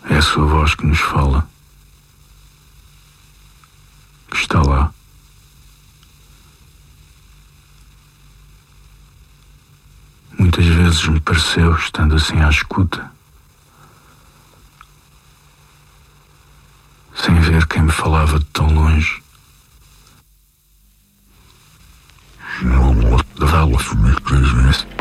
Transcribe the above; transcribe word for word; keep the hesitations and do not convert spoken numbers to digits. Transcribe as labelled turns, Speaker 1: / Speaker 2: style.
Speaker 1: É a sua voz que nos fala, que está lá. Muitas vezes me pareceu, estando assim à escuta, sem ver quem me falava de tão longe, levá-lo a três vezes.